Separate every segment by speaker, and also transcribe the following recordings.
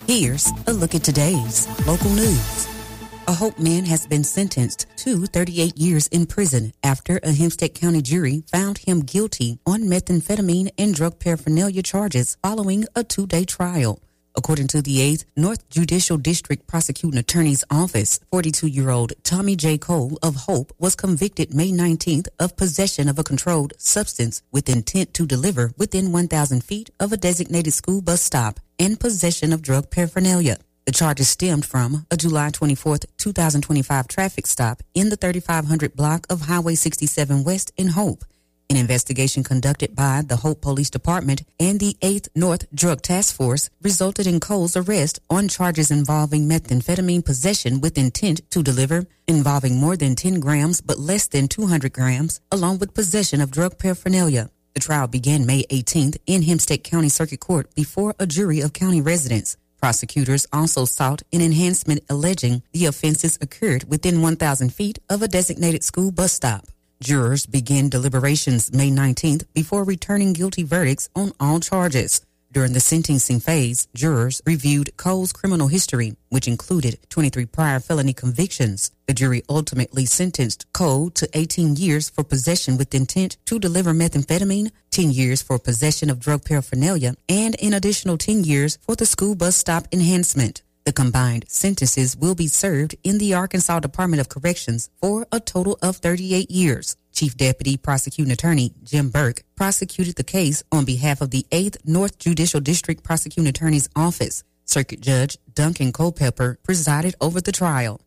Speaker 1: Here's a look at today's local news. A Hope man has been sentenced to 38 years in prison after a Hempstead County jury found him guilty on methamphetamine and drug paraphernalia charges following a 2-day trial. According to the 8th North Judicial District Prosecuting Attorney's Office, 42-year-old Tommy J. Cole of Hope was convicted May 19th of possession of a controlled substance with intent to deliver within 1,000 feet of a designated school bus stop and possession of drug paraphernalia. The charges stemmed from a July 24, 2025 traffic stop in the 3500 block of Highway 67 West in Hope. An investigation conducted by the Hope Police Department and the 8th North Drug Task Force resulted in Cole's arrest on charges involving methamphetamine possession with intent to deliver, involving more than 10 grams but less than 200 grams, along with possession of drug paraphernalia. The trial began May 18th in Hempstead County Circuit Court before a jury of county residents. Prosecutors also sought an enhancement alleging the offenses occurred within 1,000 feet of a designated school bus stop. Jurors began deliberations May 19th before returning guilty verdicts on all charges. During the sentencing phase, jurors reviewed Cole's criminal history, which included 23 prior felony convictions. The jury ultimately sentenced Cole to 18 years for possession with intent to deliver methamphetamine, 10 years for possession of drug paraphernalia, and an additional 10 years for the school bus stop enhancement. The combined sentences will be served in the Arkansas Department of Corrections for a total of 38 years. Chief Deputy Prosecuting Attorney Jim Burke prosecuted the case on behalf of the 8th North Judicial District Prosecuting Attorney's Office. Circuit Judge Duncan Culpepper presided over the trial.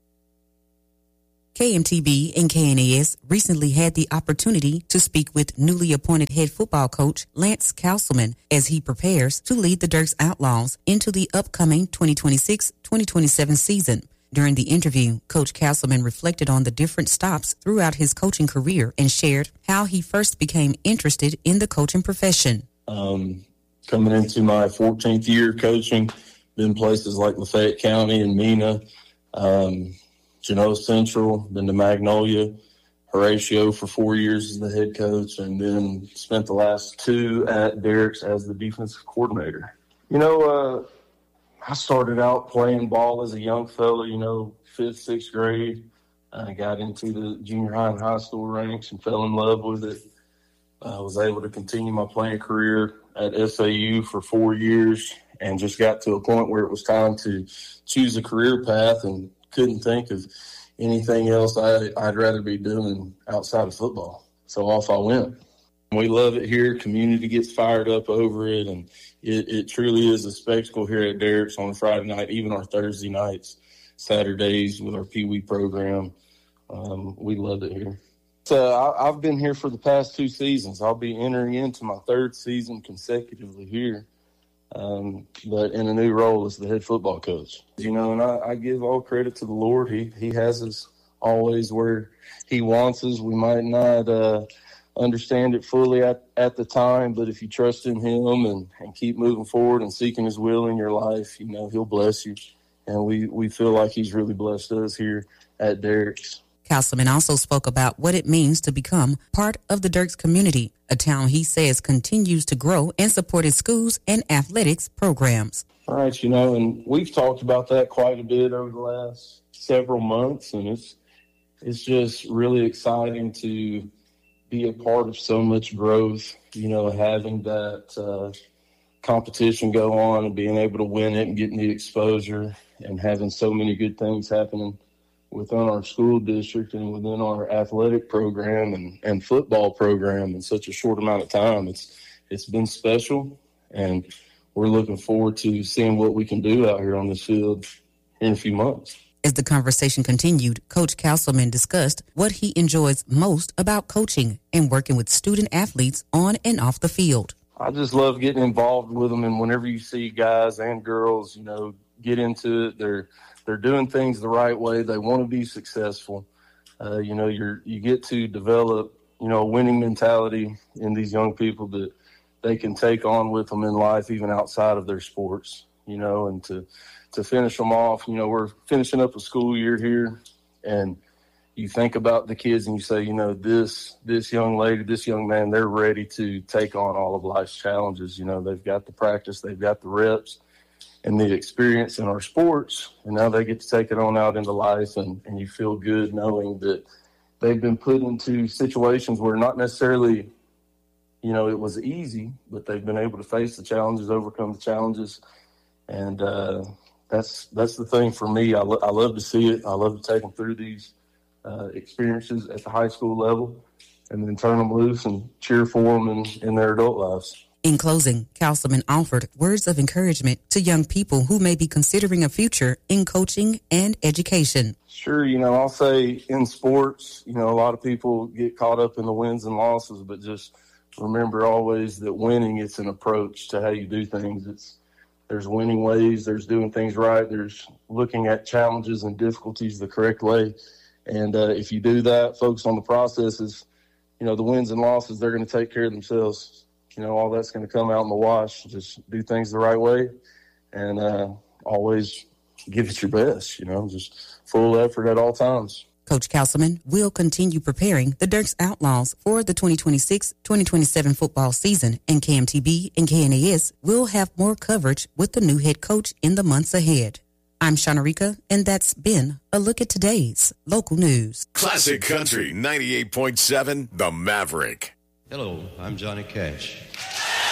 Speaker 1: KMTB and KNAS recently had the opportunity to speak with newly appointed head football coach Lance Castleman as he prepares to lead the Dirks Outlaws into the upcoming 2026-2027 season. During the interview, Coach Castleman reflected on the different stops throughout his coaching career and shared how he first became interested in the coaching profession.
Speaker 2: Coming into my 14th year coaching, been places like Lafayette County and Mena, Genoa Central, then to Magnolia, Horatio for 4 years as the head coach, and then spent the last 2 at Derrick's as the defensive coordinator. I started out playing ball as a young fella, 5th, 6th grade. I got into the junior high and high school ranks and fell in love with it. I was able to continue my playing career at SAU for 4 years and just got to a point where it was time to choose a career path and couldn't think of anything else I'd rather be doing outside of football. So off I went. We love it here. Community gets fired up over it, and it truly is a spectacle here at Derrick's on a Friday night, even our Thursday nights, Saturdays with our Pee Wee program. We love it here. So I've been here for the past 2 seasons. I'll be entering into my 3rd season consecutively here, but in a new role as the head football coach. And I give all credit to the Lord. He has us always where he wants us. We might not understand it fully at the time, but if you trust in him and keep moving forward and seeking his will in your life, he'll bless you. And we feel like he's really blessed us here at Derrick's.
Speaker 1: Castleman also spoke about what it means to become part of the Dirks community, a town he says continues to grow and support its schools and athletics programs.
Speaker 2: All right, and we've talked about that quite a bit over the last several months, and it's just really exciting to be a part of so much growth, having that competition go on and being able to win it and getting the exposure and having so many good things happening within our school district and within our athletic program and football program in such a short amount of time. It's been special, and we're looking forward to seeing what we can do out here on this field in a few months.
Speaker 1: As the conversation continued, Coach Castleman discussed what he enjoys most about coaching and working with student athletes on and off the field.
Speaker 2: I just love getting involved with them, and whenever you see guys and girls, get into it, they're doing things the right way. They want to be successful. You get to develop, a winning mentality in these young people that they can take on with them in life, even outside of their sports, and to finish them off. We're finishing up a school year here, and you think about the kids and you say, this young lady, this young man, they're ready to take on all of life's challenges. They've got the practice, they've got the reps, and the experience in our sports, and now they get to take it on out into life, and you feel good knowing that they've been put into situations where not necessarily, it was easy, but they've been able to face the challenges, overcome the challenges, and that's the thing for me. I love to see it. I love to take them through these experiences at the high school level and then turn them loose and cheer for them in their adult lives.
Speaker 1: In closing, Councilman offered words of encouragement to young people who may be considering a future in coaching and education.
Speaker 2: Sure, I'll say in sports, a lot of people get caught up in the wins and losses, but just remember always that winning, it's an approach to how you do things. There's winning ways, there's doing things right, there's looking at challenges and difficulties the correct way. And if you do that, focus on the processes, the wins and losses, they're going to take care of themselves. All that's going to come out in the wash. Just do things the right way and always give it your best, just full effort at all times.
Speaker 1: Coach Castleman will continue preparing the Dirks Outlaws for the 2026-2027 football season, and KMTB and KNAS will have more coverage with the new head coach in the months ahead. I'm Shanarika, and that's been a look at today's local news.
Speaker 3: Classic Country 98.7, The Maverick.
Speaker 4: Hello, I'm Johnny Cash.